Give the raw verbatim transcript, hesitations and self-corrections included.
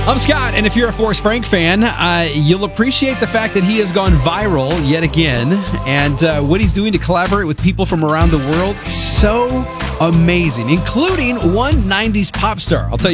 I'm Scott, and if you're a Forrest Frank fan, uh, you'll appreciate the fact that he has gone viral yet again, and uh, what he's doing to collaborate with people from around the world, so amazing, including one nineties pop star. I'll tell you